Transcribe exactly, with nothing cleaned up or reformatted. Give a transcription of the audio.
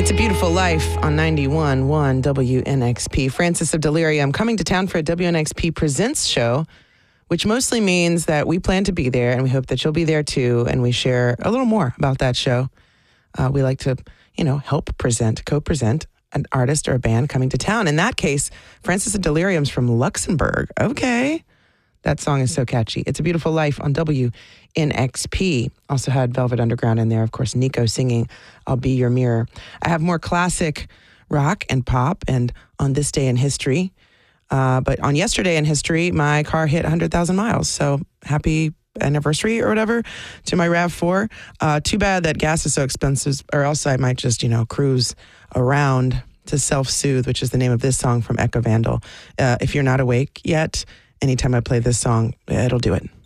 It's a Beautiful Life on ninety-one point one W N X P. Francis of Delirium coming to town for a W N X P Presents show, which mostly means that we plan to be there, and we hope that you'll be there too, and we share a little more about that show. Uh, we like to, you know, help present, co-present an artist or a band coming to town. In that case, Francis of Delirium's from Luxembourg. Okay. That song is so catchy. It's a Beautiful Life on W N X P. Also had Velvet Underground in there. Of course, Nico singing I'll Be Your Mirror. I have more classic rock and pop and on this day in history. Uh, but on yesterday in history, my car hit one hundred thousand miles. So happy anniversary or whatever to my RAV four. Uh, too bad that gas is so expensive, or else I might just, you know, cruise around to Self-Soothe, which is the name of this song from Echo Vandal. Uh, if you're not awake yet, anytime I play this song, it'll do it.